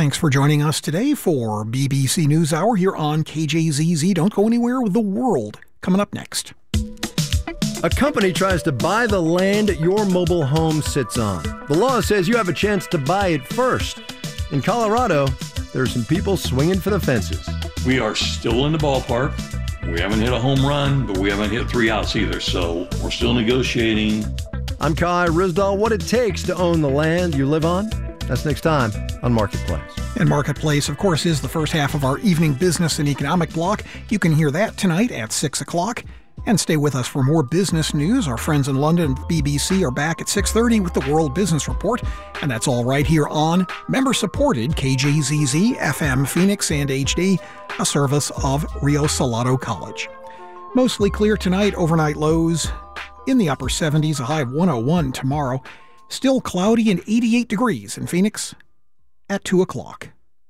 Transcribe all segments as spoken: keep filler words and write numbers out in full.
Thanks for joining us today for B B C NewsHour here on K J Z Z. Don't go anywhere with the world coming up next. A company tries to buy the land your mobile home sits on. The law says you have a chance to buy it first. In Colorado, there are some people swinging for the fences. We are still in the ballpark. We haven't hit a home run, but we haven't hit three outs either, so we're still negotiating. I'm Kai Ryssdal. What it takes to own the land you live on? That's next time on Marketplace. And Marketplace, of course, is the first half of our evening business and economic block. You can hear that tonight at six o'clock. And stay with us for more business news. Our friends in London and B B C are back at six thirty with the World Business Report. And that's all right here on member-supported K J Z Z, F M Phoenix, and H D, a service of Rio Salado College. Mostly clear tonight, overnight lows in the upper seventies, a high of one oh one tomorrow. Still cloudy and eighty-eight degrees in Phoenix at two o'clock.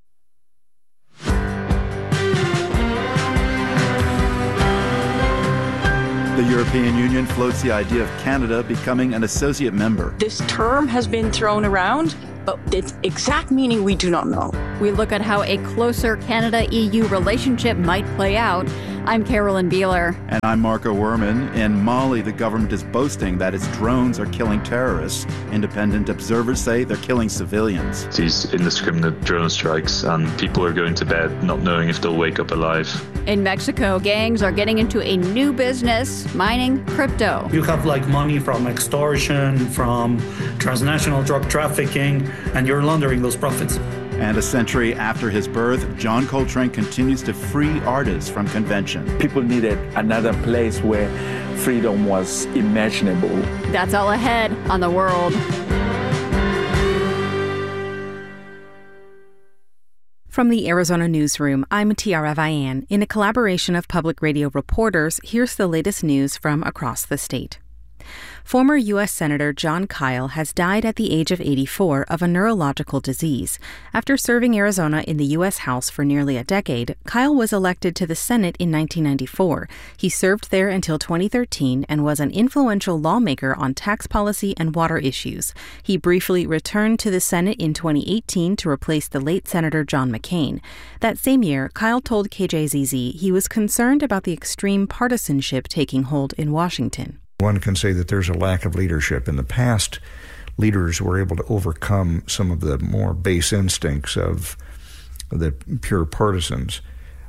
The European Union floats the idea of Canada becoming an associate member. This term has been thrown around, but its exact meaning we do not know. We look at how a closer Canada-E U relationship might play out. I'm Carolyn Beeler. And I'm Marco Werman. In Mali, the government is boasting that its drones are killing terrorists. Independent observers say they're killing civilians. These indiscriminate drone strikes, and people are going to bed not knowing if they'll wake up alive. In Mexico, gangs are getting into a new business, mining crypto. You have like money from extortion, from transnational drug trafficking, and you're laundering those profits. And a century after his birth, John Coltrane continues to free artists from convention. People needed another place where freedom was imaginable. That's all ahead on The World. From the Arizona Newsroom, I'm Tiara Vian. In a collaboration of public radio reporters, here's the latest news from across the state. Former U S Senator Jon Kyl has died at the age of eighty-four of a neurological disease. After serving Arizona in the U S House for nearly a decade, Kyl was elected to the Senate in nineteen ninety-four. He served there until twenty thirteen and was an influential lawmaker on tax policy and water issues. He briefly returned to the Senate in twenty eighteen to replace the late Senator John McCain. That same year, Kyl told K J Z Z he was concerned about the extreme partisanship taking hold in Washington. One can say that there's a lack of leadership. In the past, leaders were able to overcome some of the more base instincts of the pure partisans.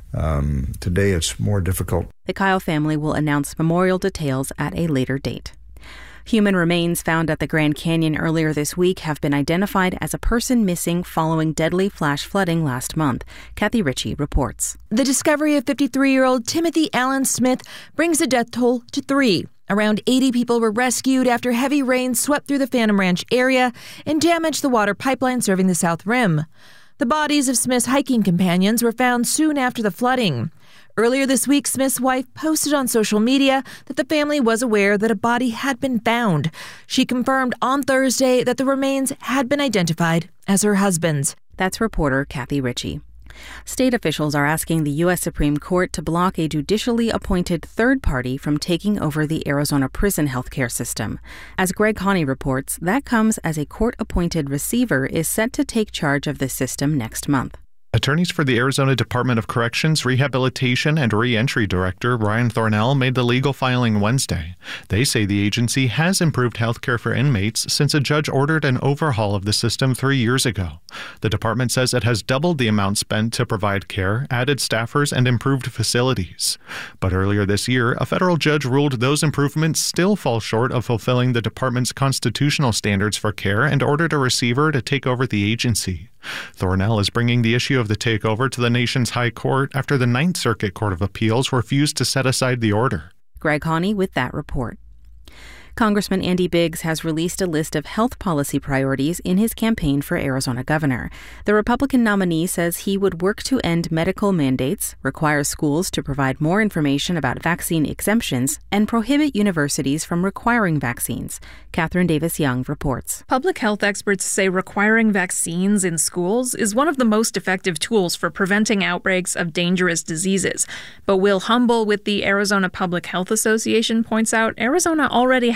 Um, today, it's more difficult. The Kyl family will announce memorial details at a later date. Human remains found at the Grand Canyon earlier this week have been identified as a person missing following deadly flash flooding last month. Kathy Ritchie reports. The discovery of fifty-three-year-old Timothy Allen Smith brings the death toll to three. Around eighty people were rescued after heavy rain swept through the Phantom Ranch area and damaged the water pipeline serving the South Rim. The bodies of Smith's hiking companions were found soon after the flooding. Earlier this week, Smith's wife posted on social media that the family was aware that a body had been found. She confirmed on Thursday that the remains had been identified as her husband's. That's reporter Kathy Ritchie. State officials are asking the U S Supreme Court to block a judicially appointed third party from taking over the Arizona prison healthcare system. As Greg Haney reports, that comes as a court-appointed receiver is set to take charge of the system next month. Attorneys for the Arizona Department of Corrections, Rehabilitation, and Reentry Director Ryan Thornell made the legal filing Wednesday. They say the agency has improved health care for inmates since a judge ordered an overhaul of the system three years ago. The department says it has doubled the amount spent to provide care, added staffers, and improved facilities. But earlier this year, a federal judge ruled those improvements still fall short of fulfilling the department's constitutional standards for care and ordered a receiver to take over the agency. Thornell is bringing the issue of the takeover to the nation's high court after the Ninth Circuit Court of Appeals refused to set aside the order. Greg Haney with that report. Congressman Andy Biggs has released a list of health policy priorities in his campaign for Arizona governor. The Republican nominee says he would work to end medical mandates, require schools to provide more information about vaccine exemptions, and prohibit universities from requiring vaccines. Catherine Davis-Young reports. Public health experts say requiring vaccines in schools is one of the most effective tools for preventing outbreaks of dangerous diseases. But Will Humble with the Arizona Public Health Association points out Arizona already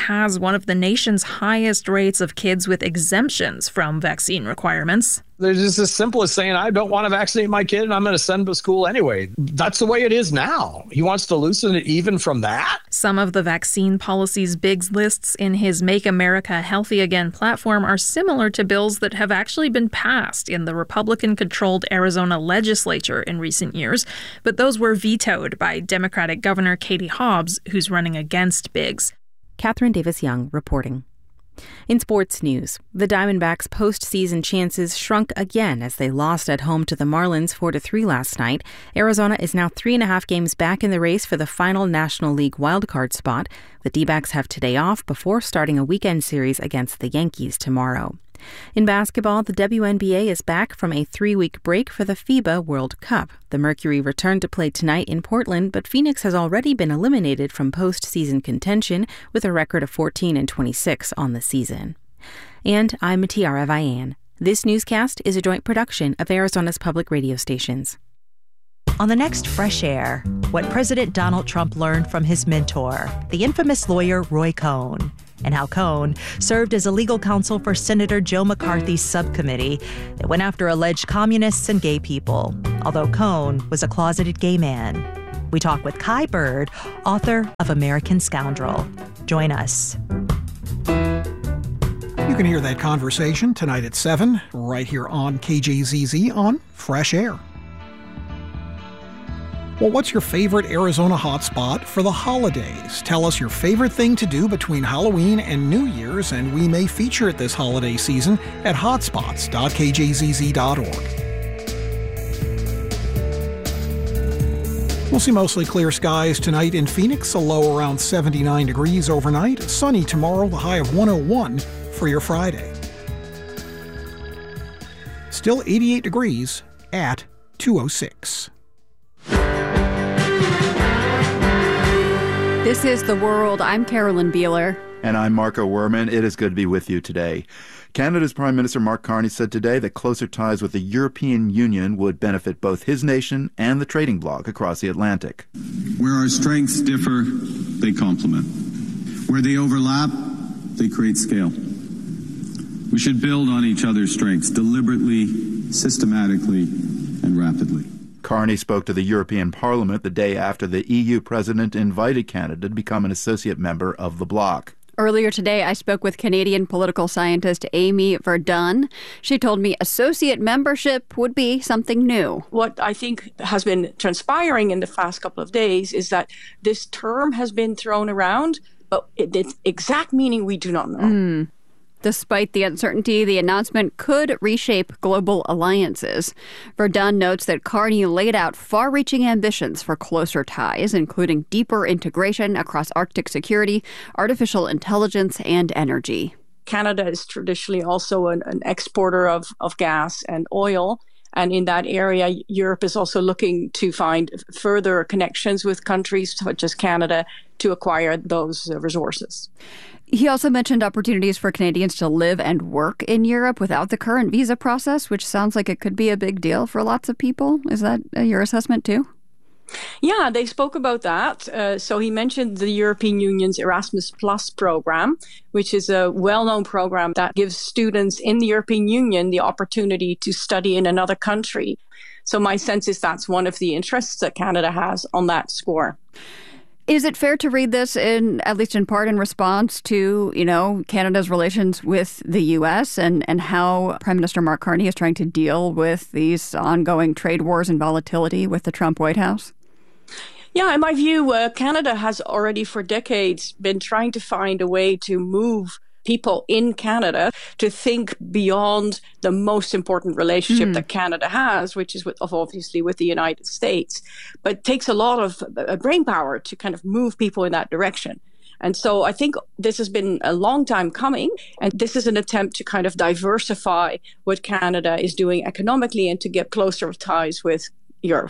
has one of the nation's highest rates of kids with exemptions from vaccine requirements. They're just as simple as saying, I don't want to vaccinate my kid and I'm going to send him to school anyway. That's the way it is now. He wants to loosen it even from that. Some of the vaccine policies Biggs lists in his Make America Healthy Again platform are similar to bills that have actually been passed in the Republican-controlled Arizona legislature in recent years, but those were vetoed by Democratic Governor Katie Hobbs, who's running against Biggs. Catherine Davis-Young reporting. In sports news, the Diamondbacks' postseason chances shrunk again as they lost at home to the Marlins four to three last night. Arizona is now three and a half games back in the race for the final National League wildcard spot. The D-backs have today off before starting a weekend series against the Yankees tomorrow. In basketball, the W N B A is back from a three-week break for the FIBA World Cup. The Mercury returned to play tonight in Portland, but Phoenix has already been eliminated from postseason contention with a record of fourteen and twenty-six on the season. And I'm Tiara Vian. This newscast is a joint production of Arizona's public radio stations. On the next Fresh Air, what President Donald Trump learned from his mentor, the infamous lawyer Roy Cohn, and how Cohn served as a legal counsel for Senator Joe McCarthy's subcommittee that went after alleged communists and gay people, although Cohn was a closeted gay man. We talk with Kai Bird, author of American Scoundrel. Join us. You can hear that conversation tonight at seven, right here on K J Z Z on Fresh Air. Well, what's your favorite Arizona hotspot for the holidays? Tell us your favorite thing to do between Halloween and New Year's, and we may feature it this holiday season at hotspots dot k j z z dot org. We'll see mostly clear skies tonight in Phoenix, a low around seventy-nine degrees overnight. Sunny tomorrow, the high of one oh one for your Friday. Still eighty-eight degrees at two oh six. This is The World. I'm Carolyn Beeler. And I'm Marco Werman. It is good to be with you today. Canada's Prime Minister Mark Carney said today that closer ties with the European Union would benefit both his nation and the trading bloc across the Atlantic. Where our strengths differ, they complement. Where they overlap, they create scale. We should build on each other's strengths deliberately, systematically, and rapidly. Carney spoke to the European Parliament the day after the E U president invited Canada to become an associate member of the bloc. Earlier today, I spoke with Canadian political scientist Amy Verdun. She told me associate membership would be something new. What I think has been transpiring in the past couple of days is that this term has been thrown around, but its exact meaning we do not know. Mm. Despite the uncertainty, the announcement could reshape global alliances. Verdun notes that Carney laid out far-reaching ambitions for closer ties, including deeper integration across Arctic security, artificial intelligence, and energy. Canada is traditionally also an, an exporter of, of gas and oil. And in that area, Europe is also looking to find further connections with countries such as Canada to acquire those uh, resources. He also mentioned opportunities for Canadians to live and work in Europe without the current visa process, which sounds like it could be a big deal for lots of people. Is that uh, your assessment too? Yeah, they spoke about that. Uh, so he mentioned the European Union's Erasmus Plus program, which is a well-known program that gives students in the European Union the opportunity to study in another country. So my sense is that's one of the interests that Canada has on that score. Is it fair to read this in, at least in part, in response to, you know, Canada's relations with the U S and, and how Prime Minister Mark Carney is trying to deal with these ongoing trade wars and volatility with the Trump White House? Yeah, in my view, uh, Canada has already for decades been trying to find a way to move people in Canada to think beyond the most important relationship mm. that Canada has, which is with, obviously with the United States. But it takes a lot of uh, brain power to kind of move people in that direction. And so I think this has been a long time coming, and this is an attempt to kind of diversify what Canada is doing economically and to get closer ties with Europe.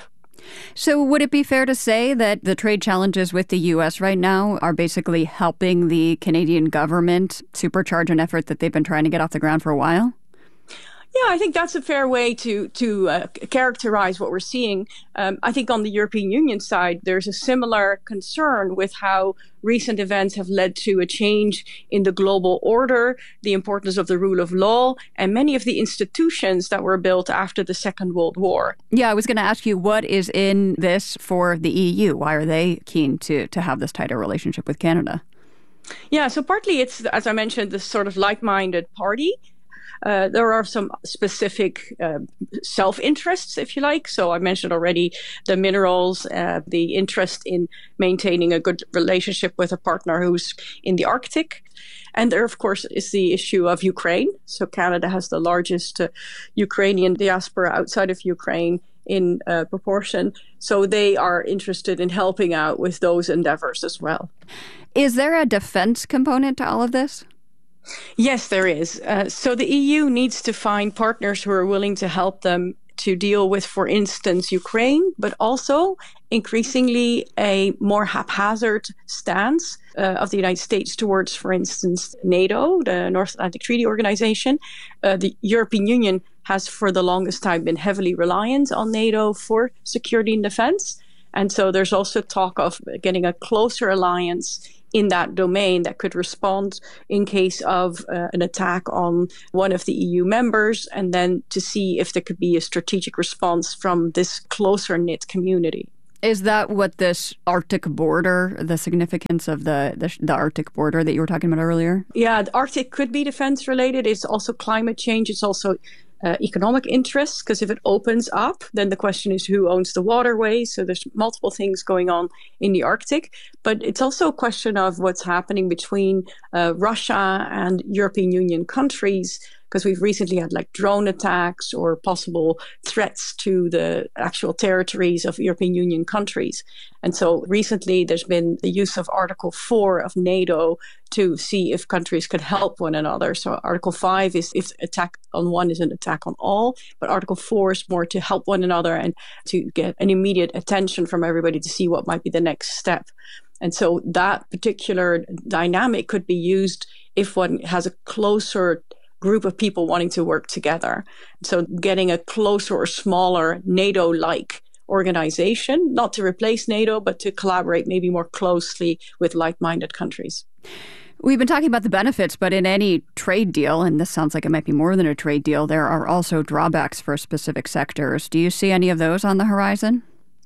So would it be fair to say that the trade challenges with the U S right now are basically helping the Canadian government supercharge an effort that they've been trying to get off the ground for a while? Yeah, I think that's a fair way to to uh, characterize what we're seeing. Um, I think on the European Union side, there's a similar concern with how recent events have led to a change in the global order, the importance of the rule of law, and many of the institutions that were built after the Second World War. Yeah, I was going to ask you, what is in this for the E U? Why are they keen to, to have this tighter relationship with Canada? Yeah, so partly it's, as I mentioned, this sort of like-minded party. Uh, there are some specific uh, self-interests, if you like. So I mentioned already the minerals, uh, the interest in maintaining a good relationship with a partner who's in the Arctic. And there, of course, is the issue of Ukraine. So Canada has the largest uh, Ukrainian diaspora outside of Ukraine in uh, proportion. So they are interested in helping out with those endeavors as well. Is there a defense component to all of this? Yes, there is. Uh, so the E U needs to find partners who are willing to help them to deal with, for instance, Ukraine, but also increasingly a more haphazard stance uh, of the United States towards, for instance, NATO, the North Atlantic Treaty Organization. Uh, the European Union has for the longest time been heavily reliant on NATO for security and defense. And so there's also talk of getting a closer alliance in that domain that could respond in case of uh, an attack on one of the E U members, and then to see if there could be a strategic response from this closer-knit community. Is that what this Arctic border, the significance of the, the, the Arctic border that you were talking about earlier? Yeah, the Arctic could be defense-related. It's also climate change. It's also Uh, economic interests, because if it opens up, then the question is who owns the waterways. So there's multiple things going on in the Arctic. But it's also a question of what's happening between uh, Russia and European Union countries, because we've recently had like drone attacks or possible threats to the actual territories of European Union countries. And so recently there's been the use of Article four of NATO to see if countries could help one another. So Article five is if attack on one is an attack on all, but Article four is more to help one another and to get an immediate attention from everybody to see what might be the next step. And so that particular dynamic could be used if one has a closer group of people wanting to work together. So getting a closer or smaller NATO-like organization, not to replace NATO, but to collaborate maybe more closely with like-minded countries. We've been talking about the benefits, but in any trade deal, and this sounds like it might be more than a trade deal, there are also drawbacks for specific sectors. Do you see any of those on the horizon?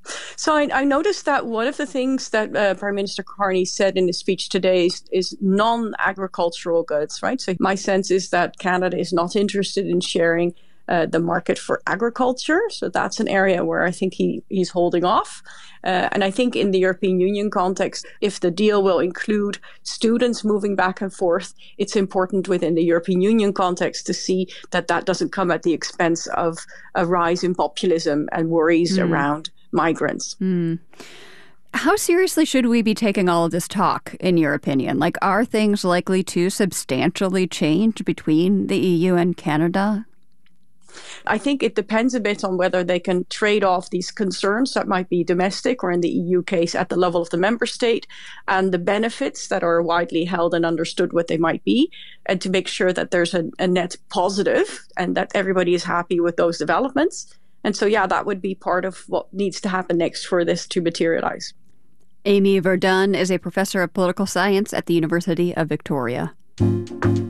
So I, I noticed that one of the things that uh, Prime Minister Carney said in his speech today is, is non-agricultural goods, right? So my sense is that Canada is not interested in sharing uh, the market for agriculture. So that's an area where I think he, he's holding off. Uh, and I think in the European Union context, if the deal will include students moving back and forth, it's important within the European Union context to see that that doesn't come at the expense of a rise in populism and worries mm. around migrants. Mm. How seriously should we be taking all of this talk, in your opinion? Like, are things likely to substantially change between the E U and Canada? I think it depends a bit on whether they can trade off these concerns that might be domestic or in the E U case at the level of the member state and the benefits that are widely held and understood what they might be, and to make sure that there's a, a net positive and that everybody is happy with those developments. And so, yeah, that would be part of what needs to happen next for this to materialize. Amy Verdun is a professor of political science at the University of Victoria.